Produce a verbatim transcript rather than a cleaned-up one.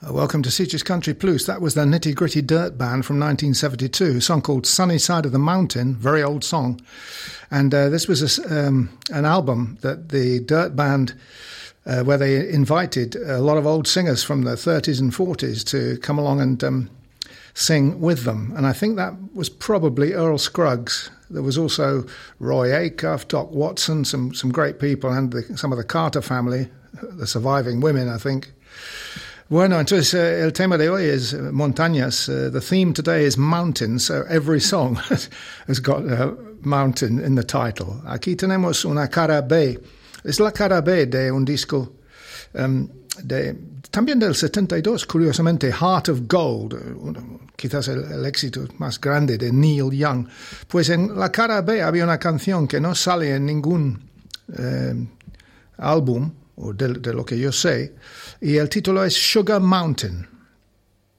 Welcome to Sitges Country Plus. That was the Nitty Gritty Dirt Band from nineteen seventy-two, a song called Sunny Side of the Mountain, very old song. And uh, this was a, um, an album that the Dirt Band, uh, where they invited a lot of old singers from the thirties and forties to come along and um, sing with them. And I think that was probably Earl Scruggs. There was also Roy Acuff, Doc Watson, some, some great people, and the, some of the Carter family, the surviving women, I think. Bueno, entonces uh, el tema de hoy es uh, montañas. Uh, the theme today is mountains, so every song has got a mountain in the title. Aquí tenemos una cara B. Es la cara B de un disco um, de, también del setenta y dos, curiosamente, Heart of Gold, uh, quizás el, el éxito más grande de Neil Young. Pues en la cara B había una canción que no sale en ningún uh, álbum, o de, de lo que yo sé, y el título es Sugar Mountain.